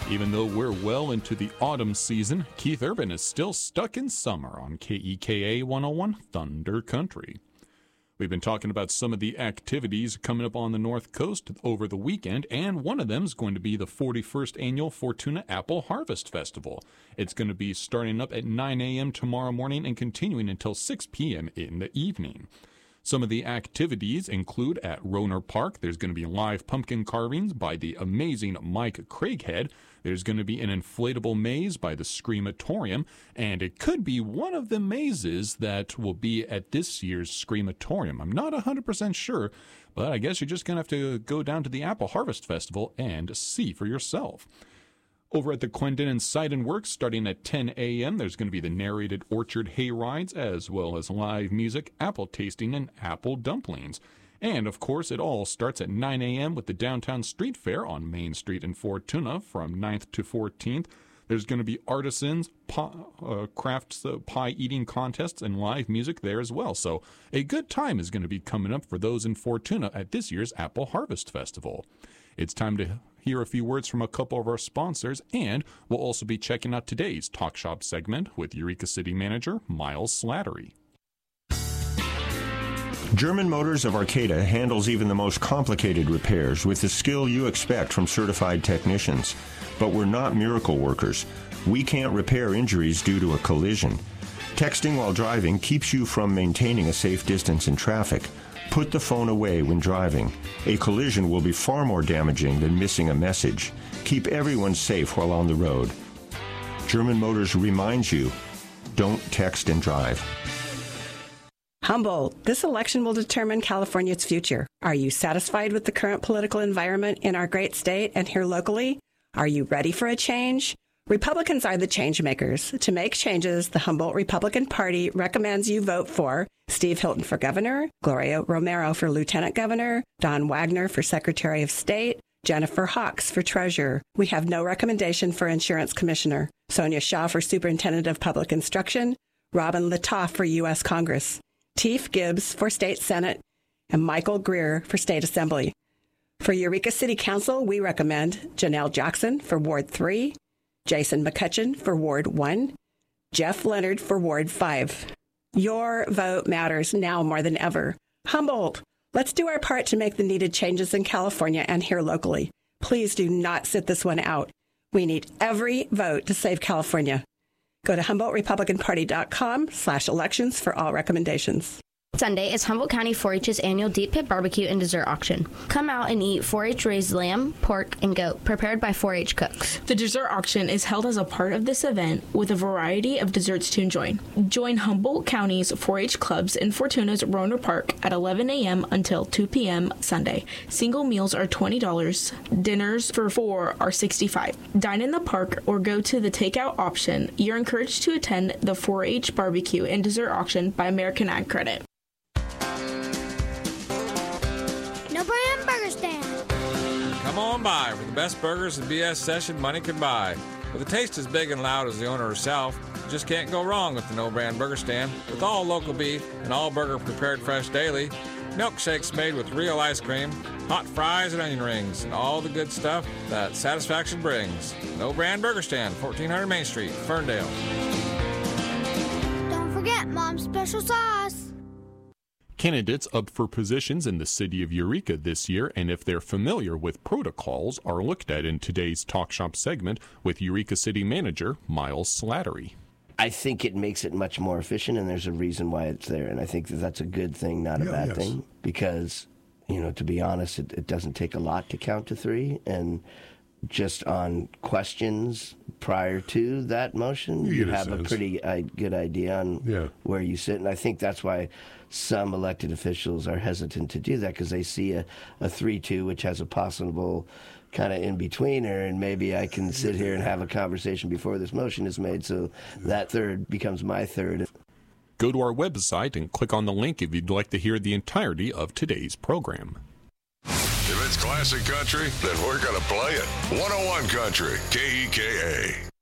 Even though we're well into the autumn season, Keith Urban is still stuck in summer on KEKA 101 Thunder Country. We've been talking about some of the activities coming up on the North Coast over the weekend, and one of them is going to be the 41st Annual Fortuna Apple Harvest Festival. It's going to be starting up at 9 a.m. tomorrow morning and continuing until 6 p.m. in the evening. Some of the activities include at Roner Park, there's going to be live pumpkin carvings by the amazing Mike Craighead. There's going to be an inflatable maze by the Screamatorium, and it could be one of the mazes that will be at this year's Screamatorium. I'm not 100% sure, but I guess you're just going to have to go down to the Apple Harvest Festival and see for yourself. Over at the Clendenin Site and Works, starting at 10 a.m., there's going to be the narrated orchard hay rides, as well as live music, apple tasting, and apple dumplings. And, of course, it all starts at 9 a.m. with the Downtown Street Fair on Main Street in Fortuna from 9th to 14th. There's going to be artisans, crafts, pie eating contests, and live music there as well. So a good time is going to be coming up for those in Fortuna at this year's Apple Harvest Festival. It's time to hear a few words from a couple of our sponsors, and we'll also be checking out today's Talk Shop segment with Eureka City Manager Miles Slattery. German Motors of Arcata handles even the most complicated repairs with the skill you expect from certified technicians. But we're not miracle workers. We can't repair injuries due to a collision. Texting while driving keeps you from maintaining a safe distance in traffic. Put the phone away when driving. A collision will be far more damaging than missing a message. Keep everyone safe while on the road. German Motors reminds you, don't text and drive. Humboldt, this election will determine California's future. Are you satisfied with the current political environment in our great state and here locally? Are you ready for a change? Republicans are the change makers. To make changes, the Humboldt Republican Party recommends you vote for Steve Hilton for governor, Gloria Romero for lieutenant governor, Don Wagner for Secretary of State, Jennifer Hawks for treasurer. We have no recommendation for insurance commissioner. Sonia Shaw for superintendent of public instruction, Robin Latoff for U.S. Congress, Teef Gibbs for state senate, and Michael Greer for state assembly. For Eureka City Council, we recommend Janelle Jackson for Ward 3, Jason McCutcheon for Ward 1, Jeff Leonard for Ward 5. Your vote matters now more than ever. Humboldt, let's do our part to make the needed changes in California and here locally. Please do not sit this one out. We need every vote to save California. Go to HumboldtRepublicanParty.com/elections for all recommendations. Sunday is Humboldt County 4-H's annual Deep Pit Barbecue and Dessert Auction. Come out and eat 4-H raised lamb, pork, and goat, prepared by 4-H cooks. The dessert auction is held as a part of this event with a variety of desserts to enjoy. Join Humboldt County's 4-H clubs in Fortuna's Roner Park at 11 a.m. until 2 p.m. Sunday. Single meals are $20. Dinners for 4 are $65. Dine in the park or go to the takeout option. You're encouraged to attend the 4-H barbecue and dessert auction by American Ag Credit. No Brand Burger Stand. Come on by for the best burgers and BS session money can buy. With a taste as big and loud as the owner herself, you just can't go wrong with the No Brand Burger Stand. With all local beef and all burger prepared fresh daily, milkshakes made with real ice cream, hot fries and onion rings, and all the good stuff that satisfaction brings. No Brand Burger Stand, 1400 Main Street, Ferndale. Don't forget Mom's special sauce. Candidates up for positions in the city of Eureka this year, and if they're familiar with protocols, are looked at in today's Talk Shop segment with Eureka City Manager Miles Slattery. I think it makes it much more efficient, and there's a reason why it's there, and I think that that's a good thing, not a bad thing, because, you know, to be honest, it doesn't take a lot to count to 3, and just on questions prior to that motion, you have a pretty good idea on where you sit, and I think that's why some elected officials are hesitant to do that, because they see a 3-2, which has a possible kind of in-betweener, and maybe I can sit here and have a conversation before this motion is made, so that third becomes my third. Go to our website and click on the link if you'd like to hear the entirety of today's program. If it's classic country, then we're going to play it. 101 Country, KEKA.